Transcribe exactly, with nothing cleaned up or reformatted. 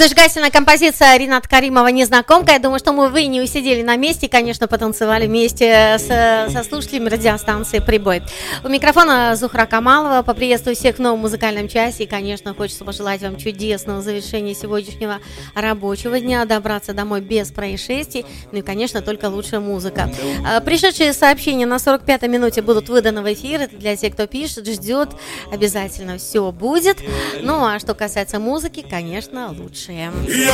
Зажигательная композиция Рината Каримова «Незнакомка». Я думаю, что мы вы не усидели на месте, конечно, потанцевали вместе с, со слушателями радиостанции «Прибой». У микрофона Зухра Камалова. Поприветствую всех в новом музыкальном часе. И, конечно, хочется пожелать вам чудесного завершения сегодняшнего рабочего дня, добраться домой без происшествий. Ну и, конечно, только лучшая музыка. Пришедшие сообщения на сорок пятой минуте будут выданы в эфир. Это для тех, кто пишет, ждет. Обязательно все будет. Ну, а что касается музыки, конечно, лучшее.